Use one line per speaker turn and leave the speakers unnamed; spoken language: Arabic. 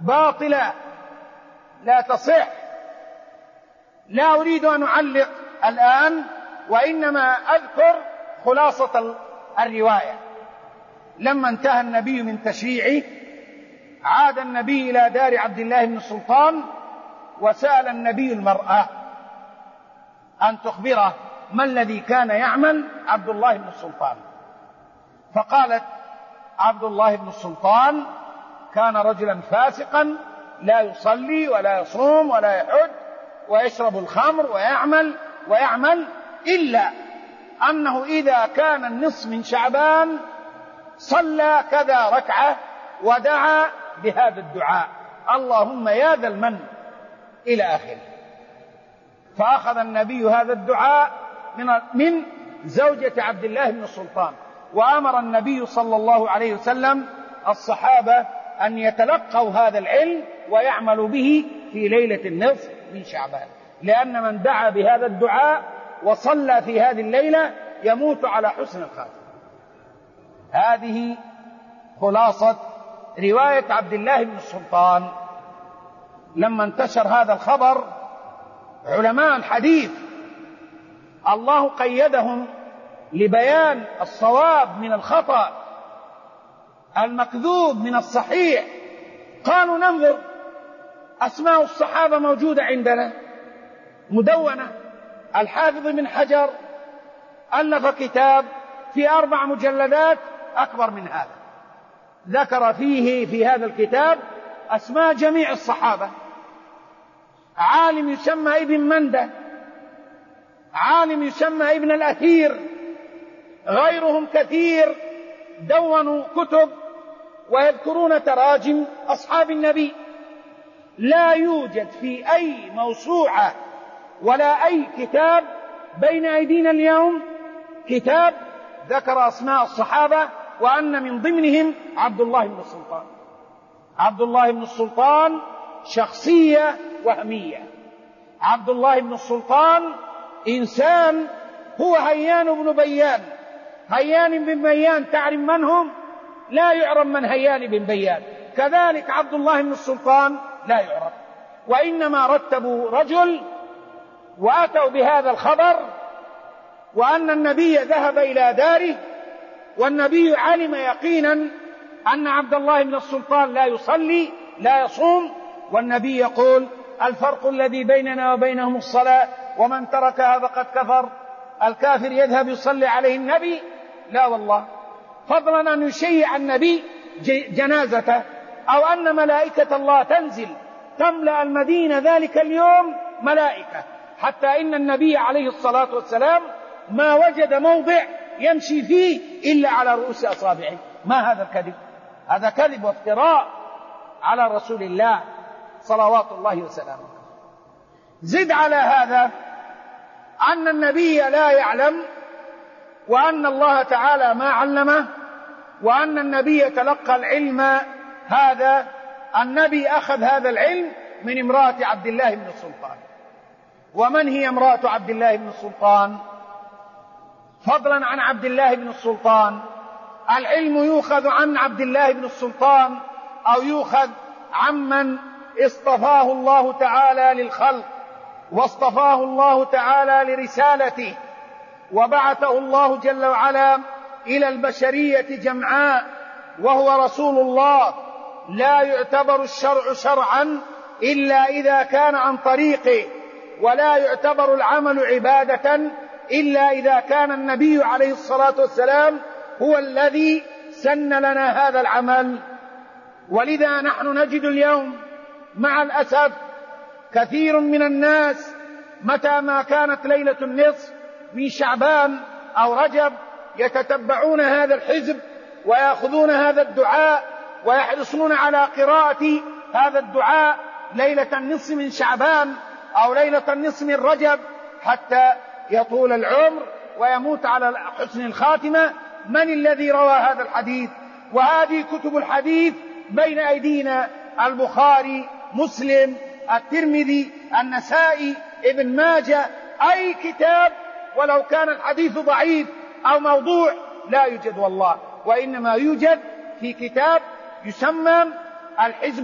باطلة لا تصح. لا أريد أن أعلق الآن، وإنما أذكر خلاصة الرواية. لما انتهى النبي من تشريعه عاد النبي إلى دار عبد الله بن السلطان، وسأل النبي المرأة أن تخبره ما الذي كان يعمل عبد الله بن السلطان. فقالت عبد الله بن السلطان كان رجلا فاسقا لا يصلي ولا يصوم ولا يحج ويشرب الخمر ويعمل إلا أنه إذا كان النصف من شعبان صلى كذا ركعة ودعا بهذا الدعاء: اللهم يا ذا المن، إلى آخره. فأخذ النبي هذا الدعاء من زوجة عبد الله بن السلطان، وأمر النبي صلى الله عليه وسلم الصحابة أن يتلقوا هذا العلم ويعملوا به في ليلة النصف من شعبان، لأن من دعا بهذا الدعاء وصلى في هذه الليلة يموت على حسن الخاتمة. هذه خلاصة رواية عبد الله بن السلطان. لما انتشر هذا الخبر علماء الحديث الله قيدهم لبيان الصواب من الخطأ، المكذوب من الصحيح. قالوا ننظر، أسماء الصحابة موجودة عندنا مدونة. الحافظ بن حجر ألف كتاب في 4 مجلدات أكبر من هذا، ذكر فيه في هذا الكتاب أسماء جميع الصحابة. عالم يسمى ابن مندة، عالم يسمى ابن الأثير، غيرهم كثير دونوا كتب ويذكرون تراجم أصحاب النبي. لا يوجد في أي موسوعة ولا أي كتاب بين أيدينا اليوم كتاب ذكر أسماء الصحابة وأن من ضمنهم عبد الله بن السلطان. عبد الله بن السلطان شخصية وهمية. عبد الله بن السلطان إنسان هو هيان بن بيان. هيان بن بيان تعرف من هم؟ لا يعرف من هيان بن بيان. كذلك عبد الله بن السلطان لا يعرف، وإنما رتبوا رجل وأتوا بهذا الخبر، وأن النبي ذهب إلى داره، والنبي علم يقينا أن عبد الله بن السلطان لا يصلي لا يصوم، والنبي يقول: الفرق الذي بيننا وبينهم الصلاة، ومن تركها فقد كفر. الكافر يذهب يصلي عليه النبي؟ لا والله، فضلا أن يشيع النبي جنازته، أو أن ملائكة الله تنزل تملأ المدينة ذلك اليوم ملائكة، حتى إن النبي عليه الصلاة والسلام ما وجد موضع يمشي فيه إلا على رؤوس أصابعه. ما هذا الكذب؟ هذا كذب وافتراء على رسول الله صلوات الله وسلامه. زد على هذا أن النبي لا يعلم، وأن الله تعالى ما علمه، وأن النبي تلقى العلم. هذا النبي أخذ هذا العلم من امرأة عبد الله بن السلطان. ومن هي امرأة عبد الله بن السلطان؟ فضلا عن عبد الله بن السلطان، العلم يؤخذ عن عبد الله بن السلطان أو يؤخذ عمن اصطفاه الله تعالى للخلق، واصطفاه الله تعالى لرسالته، وبعثه الله جل وعلا إلى البشرية جمعاء، وهو رسول الله. لا يعتبر الشرع شرعا إلا إذا كان عن طريقه، ولا يعتبر العمل عبادة إلا إذا كان النبي عليه الصلاة والسلام هو الذي سن لنا هذا العمل. ولذا نحن نجد اليوم مع الأسف كثير من الناس متى ما كانت ليلة النصف من شعبان أو رجب يتتبعون هذا الحزب ويأخذون هذا الدعاء ويحرصون على قراءة هذا الدعاء ليلة النصف من شعبان أو ليلة النصف من رجب حتى يطول العمر ويموت على حسن الخاتمة. من الذي روى هذا الحديث؟ وهذه كتب الحديث بين أيدينا: البخاري، مسلم، الترمذي، النسائي، ابن ماجه. أي كتاب ولو كان الحديث ضعيف أو موضوع لا يوجد والله، وإنما يوجد في كتاب يسمى الحزب